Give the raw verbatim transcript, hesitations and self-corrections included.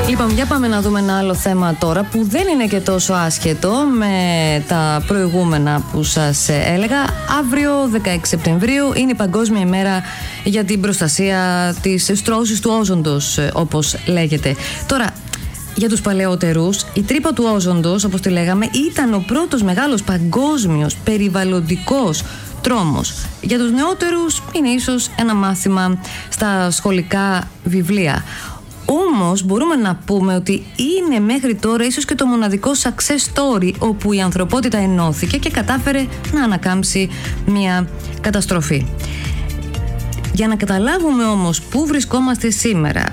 Λοιπόν, για πάμε να δούμε ένα άλλο θέμα τώρα που δεν είναι και τόσο άσχετο με τα προηγούμενα που σας έλεγα. Αύριο, δεκαέξι Σεπτεμβρίου, είναι η Παγκόσμια ημέρα για την προστασία της στρώωσης του όζοντος, όπως λέγεται. Τώρα, για τους παλαιότερους, η τρύπα του όζοντος, όπως τη λέγαμε, ήταν ο πρώτος μεγάλος παγκόσμιος περιβαλλοντικός τρόμος. Για τους νεότερους είναι ίσως ένα μάθημα στα σχολικά βιβλία. Όμως μπορούμε να πούμε ότι είναι μέχρι τώρα ίσως και το μοναδικό success story όπου η ανθρωπότητα ενώθηκε και κατάφερε να ανακάμψει μια καταστροφή. Για να καταλάβουμε όμως πού βρισκόμαστε σήμερα,